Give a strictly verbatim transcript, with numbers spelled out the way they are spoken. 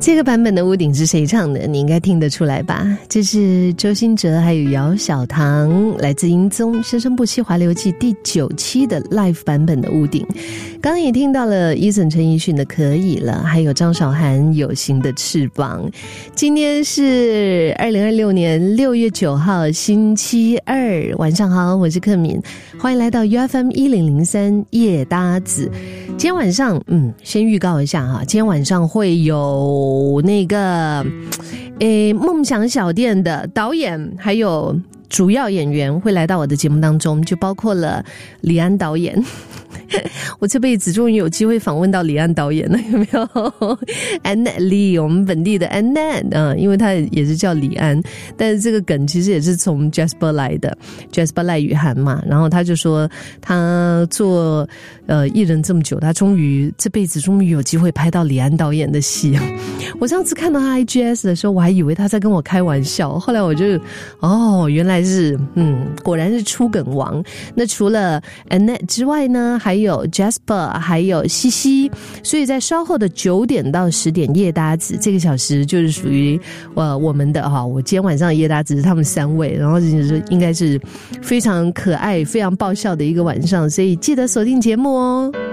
这个版本的屋顶是谁唱的？你应该听得出来吧？这是周兴哲还有姚小棠，来自英宗《生生不息华流记》第九期的 live 版本的屋顶。刚刚也听到了Eason陈奕迅的可以了，还有张韶涵有形的翅膀。今天是二零二六年六月九号星期二，晚上好，我是克敏，欢迎来到 U F M 一零零三夜搭子。今天晚上嗯，先预告一下哈，今天晚上会有那个诶梦想小店的导演还有主要演员会来到我的节目当中，就包括了李安导演。我这辈子终于有机会访问到李安导演了，有没有？安奈丽，我们本地的安奈，嗯，因为他也是叫李安，但是这个梗其实也是从 Jasper 来的 ，Jasper 赖雨涵嘛。然后他就说，他做呃艺人这么久，他终于这辈子终于有机会拍到李安导演的戏。我上次看到他 I G S 的时候，我还以为他在跟我开玩笑，后来我就哦，原来是嗯，果然是出梗王。那除了 Annette 之外呢，还有 Jasper 还有西西，所以在稍后的九点到十点夜搭子这个小时就是属于呃我们的哈，我今天晚上的夜搭子是他们三位，然后就是应该是非常可爱非常爆笑的一个晚上，所以记得锁定节目哦。